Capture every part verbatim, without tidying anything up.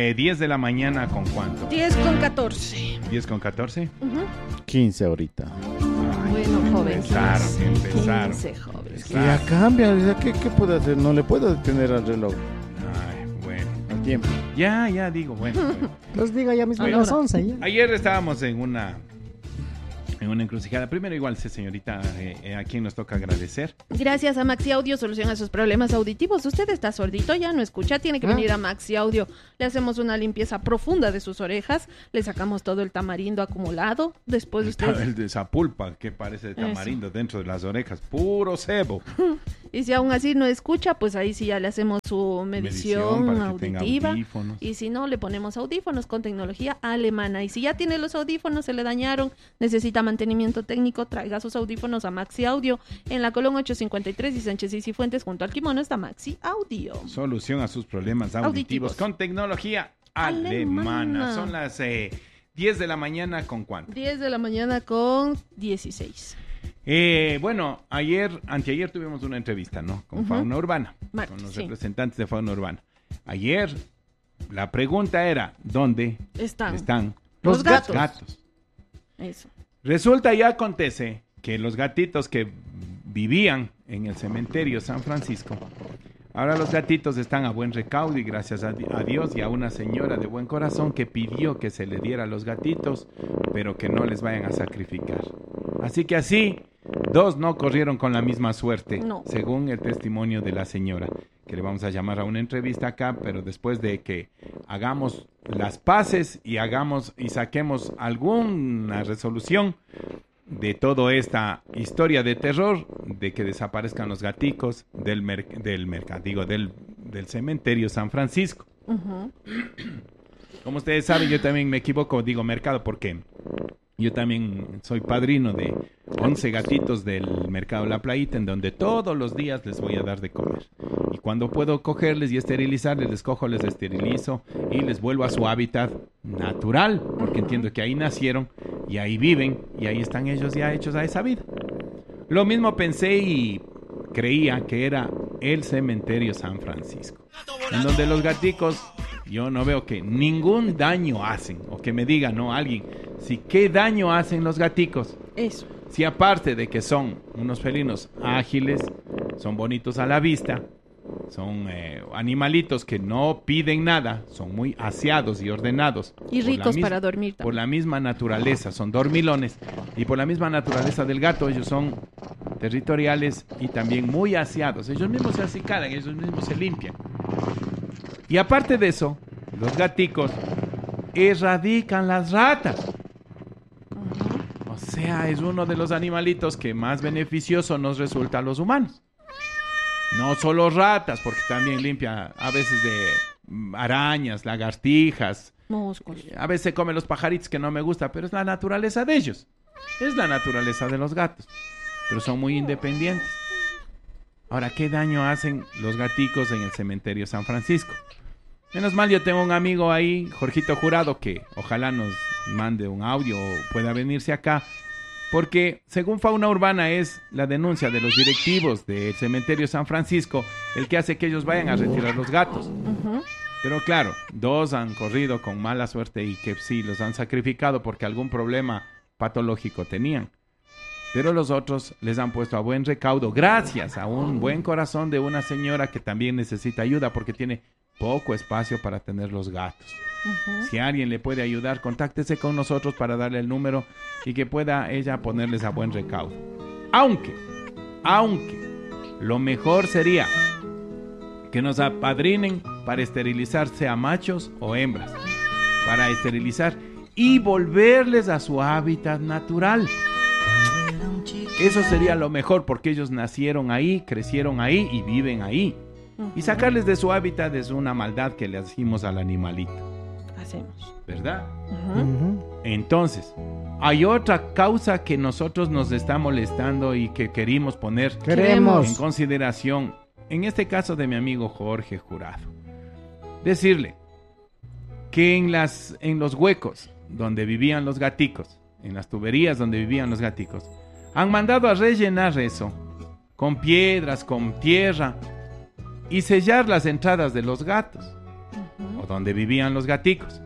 eh, diez de la mañana, ¿con cuánto? diez con catorce. ¿diez con catorce? Uh-huh. quince ahorita. Ay, bueno, joven. Empezaron, empezaron. quince, joven. Es que ya cambia, ¿qué, ¿qué puede hacer? No le puedo detener al reloj. Ay, bueno. Al tiempo. Ya, ya digo, bueno. bueno. Los diga ya mismo a Bueno, las once. Ya. Ayer estábamos en una... en una encrucijada. Primero, igual, sí, señorita, eh, eh, a quien nos toca agradecer. Gracias a Maxi Audio, solución a sus problemas auditivos. Usted está sordito, ya no escucha, tiene que ¿Ah? venir a Maxi Audio. Le hacemos una limpieza profunda de sus orejas, le sacamos todo el tamarindo acumulado. Después usted... El de esa pulpa que parece de tamarindo Eso. Dentro de las orejas, puro cebo. Y si aún así no escucha, pues ahí sí ya le hacemos su medición, medición auditiva. Y si no, le ponemos audífonos con tecnología alemana. Y si ya tiene los audífonos, se le dañaron, necesita mantenimiento técnico, traiga sus audífonos a Maxi Audio. En la Colón ochocientos cincuenta y tres y Sánchez y Cifuentes, junto al Kimono, está Maxi Audio. Solución a sus problemas auditivos, auditivos. Con tecnología alemana. alemana. Son las eh, diez de la mañana, ¿con cuánto? diez de la mañana con dieciséis. Eh, bueno, ayer, anteayer tuvimos una entrevista, ¿no? Con uh-huh. Fauna Urbana, Martes, con los sí. representantes de Fauna Urbana. Ayer, la pregunta era, ¿dónde están, están los gatos? gatos? Eso. Resulta y acontece que los gatitos que vivían en el cementerio San Francisco, ahora los gatitos están a buen recaudo y gracias a, a Dios y a una señora de buen corazón que pidió que se le diera a los gatitos, pero que no les vayan a sacrificar. Así que así, dos no corrieron con la misma suerte, no. según el testimonio de la señora, que le vamos a llamar a una entrevista acá, pero después de que hagamos las paces y hagamos y saquemos alguna resolución de toda esta historia de terror, de que desaparezcan los gaticos del, mer- del mercado, digo, del, del cementerio San Francisco. Uh-huh. Como ustedes saben, yo también me equivoco, digo mercado, porque yo también soy padrino de once gatitos del mercado La Playita, en donde todos los días les voy a dar de comer. Y cuando puedo cogerles y esterilizarles, les cojo, les esterilizo y les vuelvo a su hábitat natural, porque entiendo que ahí nacieron y ahí viven y ahí están ellos ya hechos a esa vida. Lo mismo pensé y creía que era el cementerio San Francisco, en donde los gaticos, yo no veo que ningún daño hacen, o que me diga, no, alguien, si qué daño hacen los gaticos. Eso. Si aparte de que son unos felinos ágiles, son bonitos a la vista, son eh, animalitos que no piden nada, son muy aseados y ordenados. Y ricos mis- para dormir también. Por la misma naturaleza, son dormilones. Y por la misma naturaleza del gato, ellos son territoriales y también muy aseados. Ellos mismos se acicalan, ellos mismos se limpian. Y aparte de eso, los gaticos erradican las ratas. Uh-huh. O sea, es uno de los animalitos que más beneficioso nos resulta a los humanos. No solo ratas, porque también limpia a veces de arañas, lagartijas. Moscos. A veces come los pajaritos que no me gusta, pero es la naturaleza de ellos. Es la naturaleza de los gatos. Pero son muy independientes. Ahora, ¿qué daño hacen los gaticos en el cementerio San Francisco? Menos mal, yo tengo un amigo ahí, Jorgito Jurado, que ojalá nos mande un audio o pueda venirse acá. Porque, según Fauna Urbana, es la denuncia de los directivos del cementerio San Francisco el que hace que ellos vayan a retirar los gatos. Uh-huh. Pero claro, dos han corrido con mala suerte y que sí, los han sacrificado porque algún problema patológico tenían. Pero los otros les han puesto a buen recaudo gracias a un buen corazón de una señora que también necesita ayuda porque tiene poco espacio para tener los gatos. Uh-huh. Si alguien le puede ayudar, contáctese con nosotros para darle el número y que pueda ella ponerles a buen recaudo. Aunque, aunque, lo mejor sería que nos apadrinen para esterilizarse a machos o hembras, para esterilizar y volverles a su hábitat natural. Eso sería lo mejor porque ellos nacieron ahí, crecieron ahí y viven ahí. Uh-huh. Y sacarles de su hábitat es una maldad que le hacemos al animalito. Hacemos. ¿Verdad? Uh-huh. Uh-huh. Entonces, hay otra causa que nosotros nos está molestando y que queremos poner Queremos. en consideración. En este caso de mi amigo Jorge Jurado. Decirle que en, las, en los huecos donde vivían los gaticos, en las tuberías donde vivían los gaticos, han mandado a rellenar eso con piedras, con tierra y sellar las entradas de los gatos. uh-huh. o donde vivían los gaticos.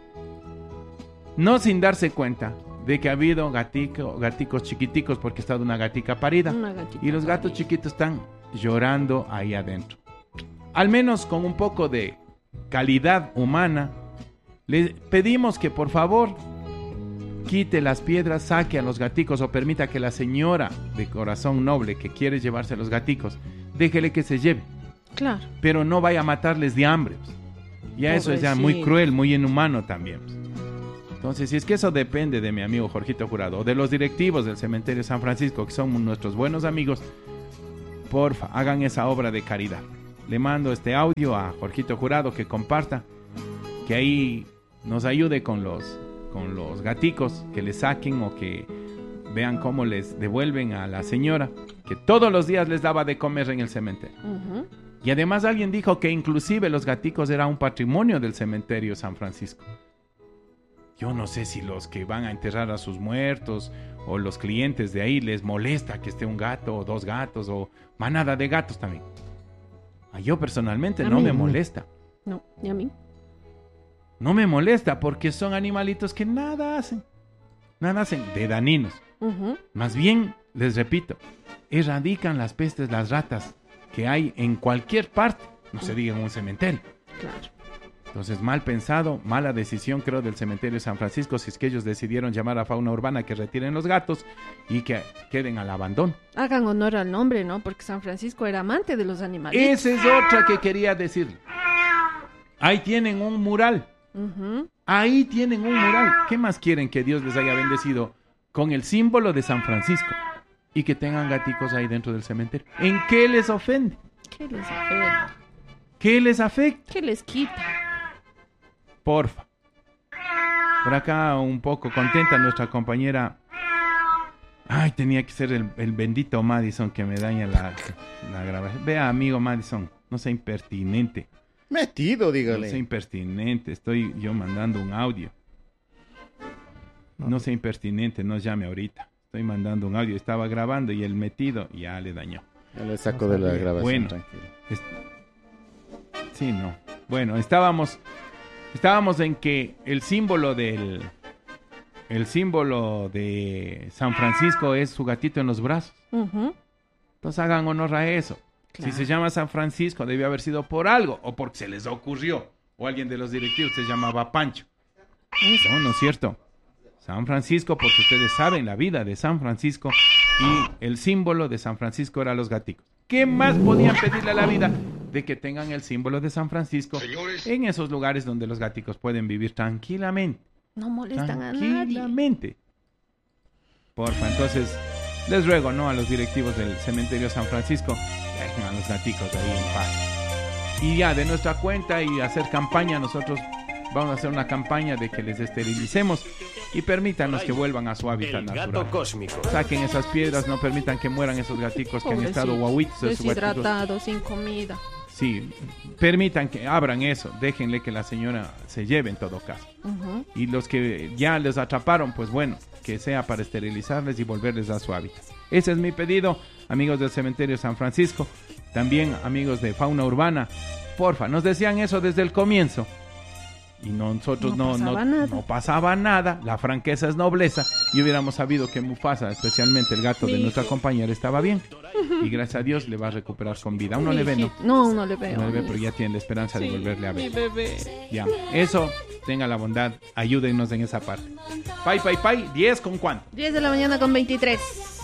No sin darse cuenta de que ha habido gatico, gaticos chiquiticos porque ha estado una gatica parida. Una gatita y los gatos parida. chiquitos están llorando ahí adentro. Al menos con un poco de calidad humana, le pedimos que por favor quite las piedras, saque a los gaticos o permita que la señora de corazón noble que quiere llevarse a los gaticos, déjele que se lleve. Claro. Pero no vaya a matarles de hambre. Ya eso es ya muy cruel, muy inhumano también. Entonces, si es que eso depende de mi amigo Jorgito Jurado o de los directivos del cementerio San Francisco, que son nuestros buenos amigos, porfa, hagan esa obra de caridad. Le mando este audio a Jorgito Jurado que comparta, que ahí nos ayude con los, con los gaticos, que le saquen o que vean cómo les devuelven a la señora, que todos los días les daba de comer en el cementerio. Uh-huh. Y además alguien dijo que inclusive los gaticos eran un patrimonio del cementerio San Francisco. Yo no sé si los que van a enterrar a sus muertos o los clientes de ahí les molesta que esté un gato o dos gatos o manada de gatos también. A yo personalmente a no mí, me molesta. No, ni a mí. No me molesta porque son animalitos que nada hacen. Nada hacen de dañinos. Uh-huh. Más bien, les repito, erradican las pestes, las ratas que hay en cualquier parte. No se diga en un cementerio. Claro. Entonces, mal pensado, mala decisión creo del cementerio San Francisco si es que ellos decidieron llamar a fauna urbana que retiren los gatos y que queden al abandono. Hagan honor al nombre, ¿no? Porque San Francisco era amante de los animales. Esa es otra que quería decir. Ahí tienen un mural. Uh-huh. Ahí tienen un mural. ¿Qué más quieren que Dios les haya bendecido con el símbolo de San Francisco y que tengan gaticos ahí dentro del cementerio? ¿En qué les ofende? ¿Qué les afecta? ¿Qué les afecta? ¿Qué les quita? Porfa. Por acá un poco contenta nuestra compañera. Ay, tenía que ser el, el bendito Madison que me daña la, la grabación. Vea, amigo Madison, no sea impertinente. Metido, dígale. No sea impertinente, estoy yo mandando un audio. No sea impertinente, no llame ahorita. Estoy mandando un audio, estaba grabando y el metido ya le dañó. Ya le saco no de la grabación, bueno, tranquilo. Es... Sí, no. Bueno, estábamos... Estábamos en que el símbolo del el símbolo de San Francisco es su gatito en los brazos. Uh-huh. Entonces hagan honor a eso. Claro. Si se llama San Francisco, debió haber sido por algo o porque se les ocurrió. O alguien de los directivos se llamaba Pancho. No, no es cierto. San Francisco, porque ustedes saben la vida de San Francisco y el símbolo de San Francisco era los gaticos. ¿Qué más podían pedirle a la vida de que tengan el símbolo de San Francisco Señores. En esos lugares donde los gaticos pueden vivir tranquilamente? No molestan a nadie. Tranquilamente. Porfa, entonces les ruego, ¿no? A los directivos del cementerio San Francisco, dejen a los gaticos ahí en paz. Y ya de nuestra cuenta y hacer campaña, nosotros vamos a hacer una campaña de que les esterilicemos y permítanos que vuelvan a su hábitat natural. Cósmico. Saquen esas piedras, no permitan que mueran esos gaticos que han estado guauitos. Deshidratados, sin comida. Sí, permitan que abran eso, déjenle que la señora se lleve en todo caso. Uh-huh. Y los que ya les atraparon, pues bueno, que sea para esterilizarles y volverles a su hábitat. Ese es mi pedido, amigos del cementerio San Francisco, también amigos de fauna urbana. Porfa, nos decían eso desde el comienzo. Y nosotros no, no, no, pasaba no, no pasaba nada, la franqueza es nobleza, y hubiéramos sabido que Mufasa, especialmente el gato de nuestra compañera, estaba bien, y gracias a Dios le va a recuperar con vida. Uno le ve, ¿no? No, uno le ve. Uno le ve, pero ya tiene la esperanza sí, de volverle a ver. Mi bebé. Ya, eso, tenga la bondad, ayúdennos en esa parte. Pay, pay, pay, diez con cuánto? diez de la mañana con veintitrés.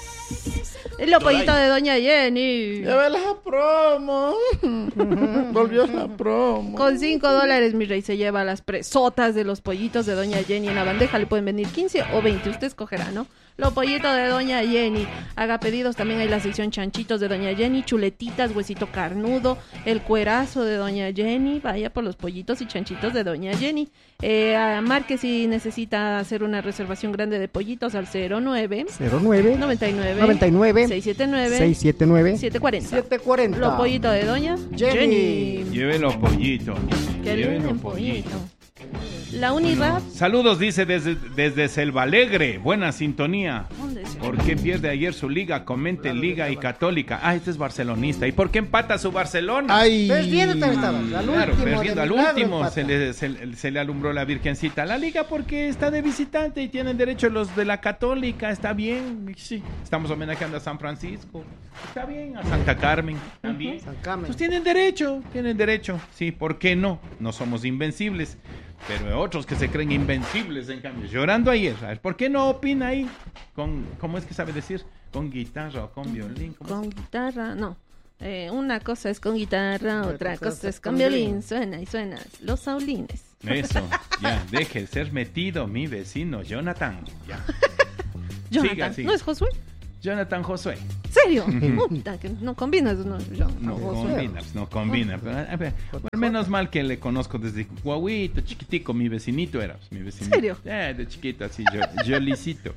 El pollito de Doña Jenny. Lleva la promo. Volvió la promo. Con cinco dólares, mi rey, se lleva las presotas de los pollitos de Doña Jenny en la bandeja. Le pueden venir quince o veinte, usted escogerá, ¿no? Los pollitos de Doña Jenny. Haga pedidos, también hay la sección chanchitos de Doña Jenny, chuletitas, huesito carnudo, el cuerazo de Doña Jenny. Vaya por los pollitos y chanchitos de Doña Jenny. Eh, marque si necesita hacer una reservación grande de pollitos al cero nueve cero nueve noventa y nueve noventa y nueve seiscientos setenta y nueve seiscientos setenta y nueve siete cuarenta siete cuarenta. Los pollitos de Doña Jenny. Jenny. Lleve los pollitos. Que Lleve los pollito. La Unirap. Saludos, dice desde, desde Selva Alegre. Buena sintonía. ¿Dónde es? ¿Por qué pierde ayer su liga? Comente Liga y Católica. Ah, este es barcelonista. ¿Y por qué empata su Barcelona? Ay. Perdiendo también estaba. Al claro, último, perdiendo. Al último se le, se, se le alumbró la Virgencita a la liga porque está de visitante y tienen derecho los de la Católica. Está bien. Sí. Estamos homenajeando a San Francisco. Está bien. A Santa Carmen también. San Carmen. Pues tienen derecho. Tienen derecho. Sí, ¿por qué no? No somos invencibles. Pero otros que se creen invencibles, en cambio, llorando ayer, ¿sabes? ¿Por qué no opina ahí? Con, ¿cómo es que sabe decir? ¿Con guitarra o con violín? Con es? guitarra, no. Eh, una cosa es con guitarra, otra, otra cosa, cosa es con violín. violín. Suena y suena. Los Saulines. Eso, ya, deje de ser metido mi vecino Jonathan. Ya. Jonathan, siga, siga. ¿No es Josué? Jonathan Josué. ¿Serio? Puta, que no combinas, no, no, no combinas, no combina. Pero, a ver, bueno, menos mal que le conozco desde guauito, chiquitico, mi vecinito era, mi vecinito. ¿Serio? Eh, de chiquito, así, yo, yo licito.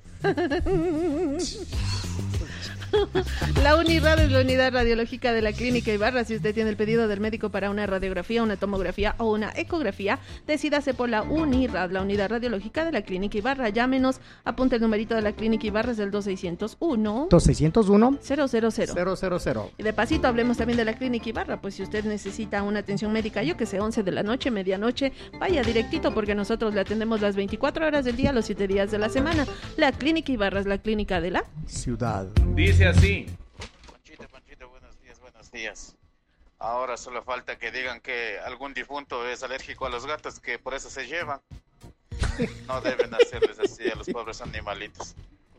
La UNIRAD es la unidad radiológica de la Clínica Ibarra. Si usted tiene el pedido del médico para una radiografía, una tomografía o una ecografía, decídase por la UNIRAD, la unidad radiológica de la Clínica Ibarra. Llámenos, apunte el numerito de la Clínica Ibarra, es el dos seis cero uno dos seis cero uno cero cero cero cero cero cero. Y de pasito hablemos también de la Clínica Ibarra. Pues si usted necesita una atención médica, yo que sé, once de la noche, medianoche, vaya directito porque nosotros le atendemos las veinticuatro horas del día, los siete días de la semana. La Clínica Ibarra es la clínica de la ciudad. Dice así. Panchito, Panchito, buenos días, buenos días. Ahora solo falta que digan que algún difunto es alérgico a los gatos, que por eso se llevan. No deben hacerles así a los pobres animalitos.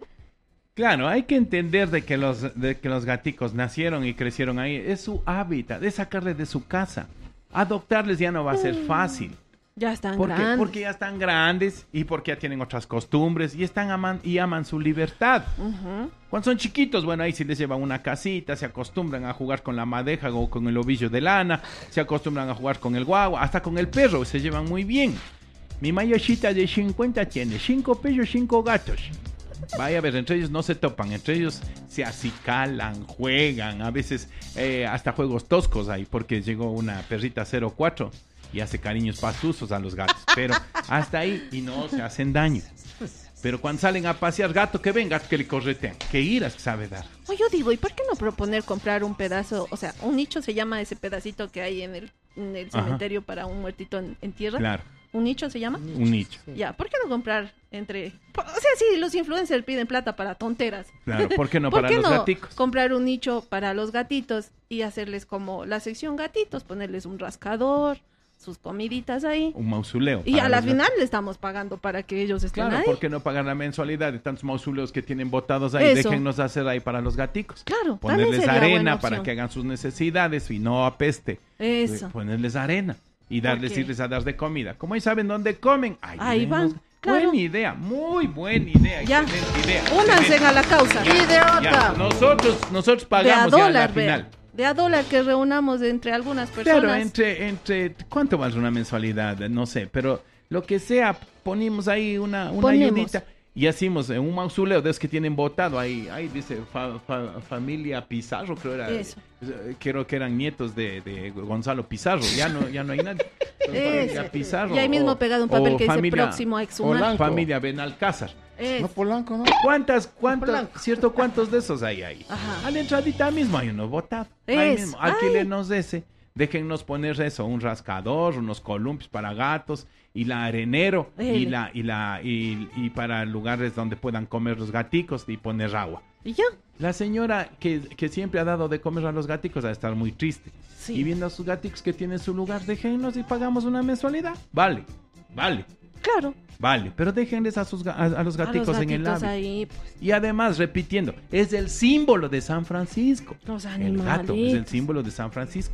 Claro, hay que entender de que los de que los gaticos nacieron y crecieron ahí. Es su hábitat, es sacarles de su casa. Adoptarles ya no va a ser fácil. Ya están ¿Por grandes. Qué? Porque ya están grandes y porque ya tienen otras costumbres y están aman y aman su libertad. Uh-huh. Cuando son chiquitos, bueno, ahí sí les llevan una casita, se acostumbran a jugar con la madeja o con el ovillo de lana, se acostumbran a jugar con el guagua, hasta con el perro, se llevan muy bien. Mi mayochita de cincuenta tiene cinco perros, cinco gatos. Vaya a ver, entre ellos no se topan, entre ellos se acicalan, juegan, a veces eh, hasta juegos toscos hay, porque llegó una perrita cero cuatro y hace cariños pastuzos a los gatos, pero hasta ahí y no se hacen daño. Pero cuando salen a pasear, gato que ven, gato que le corretean, qué iras sabe dar. Oye, yo digo, ¿y por qué no proponer comprar un pedazo, o sea, un nicho se llama ese pedacito que hay en el, en el cementerio? Ajá. Para un muertito en, en tierra? Claro. ¿Un nicho se llama? Un nicho. Ya, ¿por qué no comprar entre... O sea, sí, los influencers piden plata para tonteras. Claro, ¿por qué no ¿Por para qué los no gaticos? Comprar un nicho para los gatitos y hacerles como la sección gatitos, ponerles un rascador, sus comiditas ahí. Un mausoleo. Y a la final gatos. Le estamos pagando para que ellos estén claro, ahí. Claro, ¿por qué no pagan la mensualidad de tantos mausoleos que tienen botados ahí? Eso. Déjennos hacer ahí para los gaticos. Claro, ponerles arena para que hagan sus necesidades y no apeste. Eso. Ponerles arena. Y darles irles a dar de comida. Como ahí saben dónde comen. Ahí, ahí van. Claro. Buena idea, muy buena idea. Ya. Excelente idea. Únanse a la causa. Ya, Idiota. Ya. Nosotros, nosotros pagamos de a ya dólar, la final. De a dólar que reunamos entre algunas personas. Claro, entre, entre, ¿cuánto vale una mensualidad? No sé, pero lo que sea, ponemos ahí una, una ayudita. Y hacemos en un mausoleo de esos que tienen votado, ahí, ahí dice fa, fa, familia Pizarro, creo era, Eso. creo que eran nietos de, de Gonzalo Pizarro, ya no, ya no hay nadie. Familia Pizarro. Y ahí mismo o, pegado un papel que familia, dice próximo a exhumar. Familia Benalcázar. Es. No Polanco, ¿no? ¿Cuántas, cuántos, cierto, cuántos de esos hay ahí? Ajá. A la entradita mismo hay uno votado. Es. Ahí mismo, alquilenos ese. Déjennos poner eso, un rascador, unos columpios para gatos y la arenero Ele. y la y la y, y para lugares donde puedan comer los gaticos y poner agua. ¿Y ya? La señora que, que siempre ha dado de comer a los gaticos va a estar muy triste. Sí. Y viendo a sus gaticos que tienen su lugar, déjennos y pagamos una mensualidad. Vale, vale. Claro. Vale, pero déjenles a, sus, a, a los gaticos, a los en el hábito. Ahí, pues. Y además, repitiendo, es el símbolo de San Francisco. Los animalitos. El gato es el símbolo de San Francisco.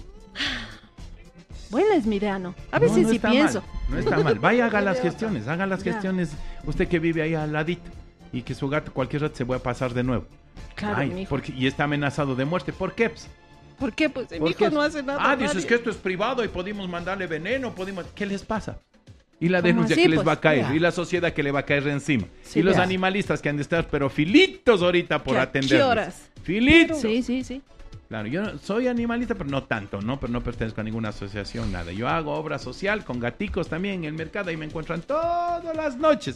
Buena es mi idea, ¿no? A veces no, no sí pienso. Mal, no está mal. Vaya, haga las gestiones, haga las ya. gestiones. Usted que vive ahí al ladito y que su gato cualquier rato se va a pasar de nuevo. Claro, Ay, mijo. Porque, y está amenazado de muerte. ¿Por qué? ¿Por qué? Pues ¿Por mi hijo qué? no hace nada. Ah, dices que esto es privado y podemos mandarle veneno, podemos... ¿Qué les pasa? Y la denuncia así, que les pues, va a caer, ya. y la sociedad que le va a caer encima. Sí, y los ya. animalistas que han de estar, pero filitos ahorita por atender. ¿Qué horas? Filitos. Sí, sí, sí. Claro, yo no, soy animalista, pero no tanto, ¿no? Pero no pertenezco a ninguna asociación, nada. Yo hago obra social con gaticos también en el mercado y me encuentran todas las noches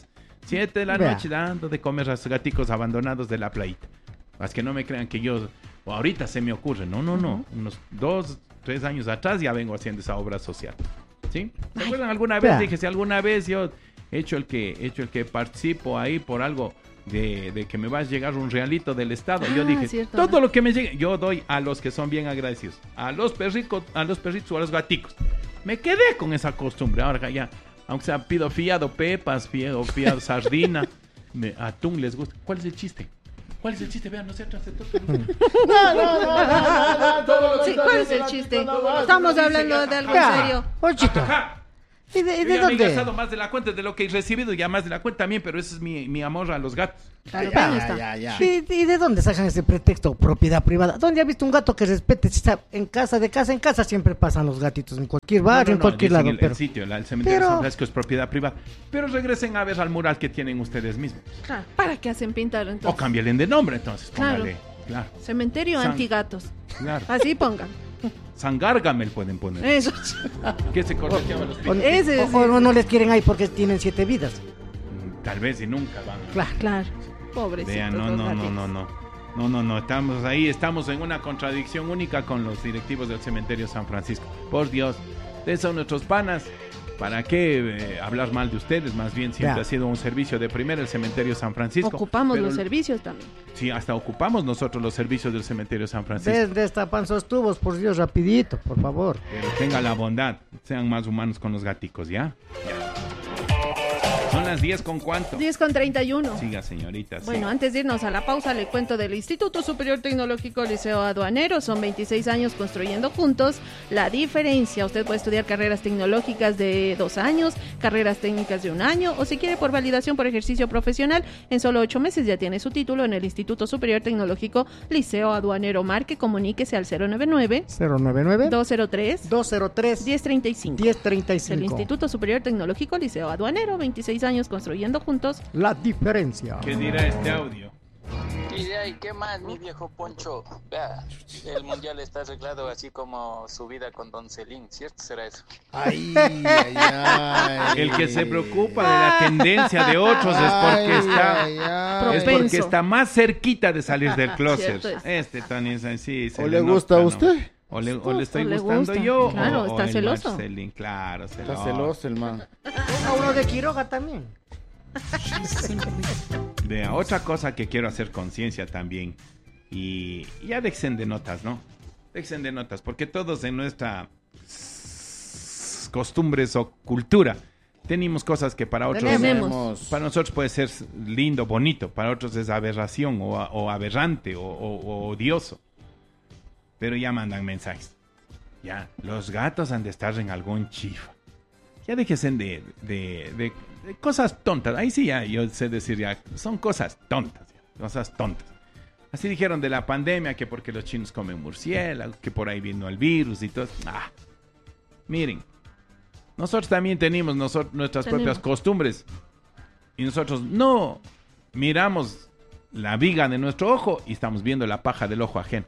Siete de la Vea. noche dando de comer a esos gaticos abandonados de la playita. Es que no me crean que yo, ahorita se me ocurre. No, no, no. Unos dos, tres años atrás ya vengo haciendo esa obra social. ¿Sí? ¿Se acuerdan? Alguna vez Vea. dije, si alguna vez yo he hecho el que, he hecho el que participo ahí por algo de, de que me va a llegar un realito del Estado. Yo Ah, dije, cierto. todo lo que me llegue, yo doy a los que son bien agradecidos. A los perricos, a los perritos o a los gaticos. Me quedé con esa costumbre. Ahora ya, aunque sea pido fiado pepas, fiado, fiado sardina, me, atún les gusta. ¿Cuál es el chiste? ¿Cuál es el chiste? Vean, no se trata de todo. No, no, no, no, no, todo lo Sí, que ¿cuál está es el diciendo chiste? no, no, Estamos no, hablando dice de algo Vea, en serio. Ochito. Ajá. ¿Y de, y Yo de ya me he dónde? gastado más de la cuenta de lo que he recibido, ya más de la cuenta también, pero ese es mi, mi amor a los gatos. Claro, Ya, ahí está. Ya, ya. ¿Y, y de dónde sacan ese pretexto? Propiedad privada. ¿Dónde ha visto un gato que respete? Si está en casa, de casa en casa, siempre pasan los gatitos. En cualquier barrio, No, no, en cualquier dicen lado. el, pero el sitio, la- el cementerio pero- San Francisco es propiedad privada. Pero regresen a ver al mural que tienen ustedes mismos. Claro, ¿para qué hacen pintar O entonces? cámbialen de nombre, entonces. Claro. Póngale. Claro, Cementerio San- antigatos. claro. Así pongan. San Gargamel pueden poner. Eso. Que se correteaba los o, pies. Ese, o- ese. o no les quieren ahí porque tienen siete vidas. Mm, Tal vez y nunca van a... Claro. Claro. Pobrecitos Vean, no, los no, no, gatitos. no, no. No, no, no. Estamos ahí, estamos en una contradicción única con los directivos del cementerio San Francisco. Por Dios, ustedes son nuestros panas. ¿Para qué eh, hablar mal de ustedes? Más bien siempre Ya. ha sido un servicio de primera el cementerio San Francisco. Ocupamos Pero- los servicios también. Sí, hasta ocupamos nosotros los servicios del cementerio San Francisco. De, destapan esos tubos, por Dios, rapidito, por favor. Pero tenga la bondad, sean más humanos con los gaticos, ¿ya? Ya. Son las diez con cuánto. diez con treinta y uno. Siga, señorita. Bueno, siga. antes de irnos a la pausa, le cuento del Instituto Superior Tecnológico Liceo Aduanero. Son veintiséis años construyendo juntos la diferencia. Usted puede estudiar carreras tecnológicas de dos años, carreras técnicas de un año, o si quiere por validación por ejercicio profesional, en solo ocho meses ya tiene su título en el Instituto Superior Tecnológico Liceo Aduanero. Marque, comuníquese al cero noventa y nueve, cero noventa y nueve, dos cero tres, dos cero tres, diez treinta y cinco. diez treinta y El cinco. Instituto Superior Tecnológico Liceo Aduanero, veintiséis años construyendo juntos. La diferencia. ¿Qué dirá este audio? Y de ahí, ¿qué más, mi viejo Poncho? Vea, el mundial está arreglado así como su vida con Don Celín, ¿cierto? ¿Será eso? Ay, ay, ay. El que se preocupa de la tendencia de otros es porque Ay, está... ay, ay. Es Propenso. porque está más cerquita de salir del closet. Cierto es. Este Tony es así. se ¿O le gusta nota, a ¿no? usted? O le, o le estoy O le gustando gusta. yo. Claro, o, está o el celoso. Marcelín, claro, celoso. Está celoso el man. A uno de Quiroga también. Vea, otra cosa que quiero hacer conciencia también. Y ya dejen de notas, ¿no? Dejen de notas, porque todos en nuestra s- costumbres o cultura tenemos cosas que para otros... Tenemos. Para nosotros puede ser lindo, bonito, para otros es aberración o, o aberrante o, o- o odioso. Pero ya mandan mensajes. Ya, los gatos han de estar en algún chifa. Ya déjense de, de, de, de cosas tontas. Ahí sí ya, yo sé decir ya, son cosas tontas, ya, cosas tontas. Así dijeron de la pandemia, que porque los chinos comen murciélagos, que por ahí vino el virus y todo. Ah, miren, nosotros también tenemos nosotros, nuestras Tenemos. propias costumbres. Y nosotros no miramos la viga de nuestro ojo y estamos viendo la paja del ojo ajeno.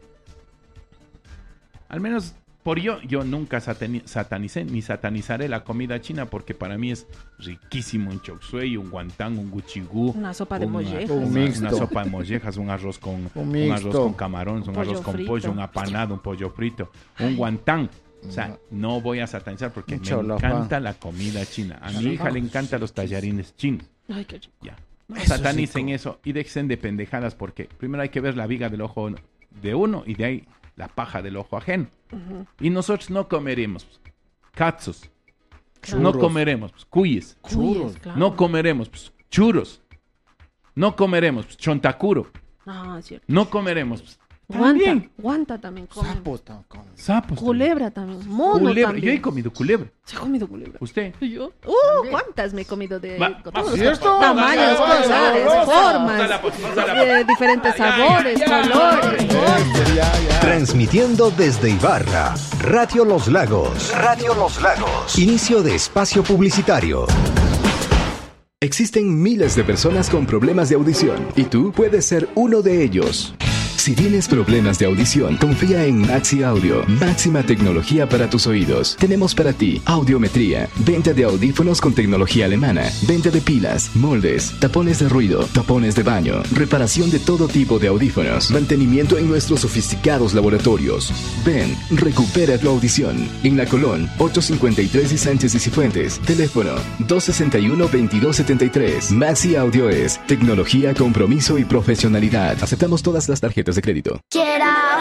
Al menos por yo, yo nunca satani- satanicé ni satanizaré la comida china porque para mí es riquísimo un chop suey, un guantán, un guchigú. Una sopa de una- mollejas. Un Una, mixto. una sopa de mollejas, un arroz con Un un, mixto. arroz con camarones, un Pollo arroz con frito. pollo, un apanado, un pollo frito, un guantán. O sea, no voy a satanizar porque Un me cholafán. encanta la comida china. A mi hija le encantan los tallarines chinos. Ay, qué rico. Ya. No satanicen eso y dejen de pendejadas porque primero hay que ver la viga del ojo de uno y de ahí la paja del ojo ajeno. Y nosotros no comeremos pues, katsus, no Churros. comeremos pues, cuyes, Cuyes, claro. no comeremos pues, churros, no comeremos pues, chontacuro, Ah, cierto. no comeremos pues, Guanta, también guanta también comen. Sapos tan con- sapos. Culebra también. también. Mono Culebra. también. Yo he comido culebra. Se ha comido culebra. ¿Usted? ¿Y yo? ¡Uh! ¿Cuántas me he comido de Va- con va- todos los ¿cierto? tamaños, Vaya, colores, vaya, formas, Pásala, pues, pásala. de diferentes sabores, colores, formas? Ya, ya. Transmitiendo desde Ibarra, Radio Los Lagos. Radio Los Lagos. Inicio de espacio publicitario. Existen miles de personas con problemas de audición y tú puedes ser uno de ellos. Si tienes problemas de audición, confía en Maxi Audio. Máxima tecnología para tus oídos. Tenemos para ti audiometría, venta de audífonos con tecnología alemana, venta de pilas, moldes, tapones de ruido, tapones de baño, reparación de todo tipo de audífonos, mantenimiento en nuestros sofisticados laboratorios. Ven, recupera tu audición. En La Colón, ocho cincuenta y tres y Sánchez y Cifuentes. Teléfono dos sesenta y uno, veintidós setenta y tres. Maxi Audio es tecnología, compromiso y profesionalidad. Aceptamos todas las tarjetas de crédito. Quiero